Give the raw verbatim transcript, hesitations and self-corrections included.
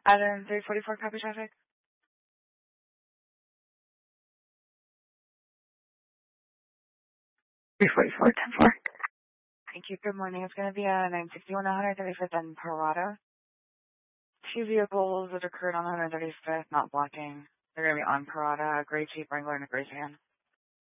Adam, three forty-four, copy traffic. three forty-four, ten four. Thank you. Good morning. It's going to be a nine sixty-one, one thirty-fifth and Parada. Two vehicles that occurred on one thirty-fifth, not blocking. They're going to be on Parada, a gray Jeep Wrangler and a gray van.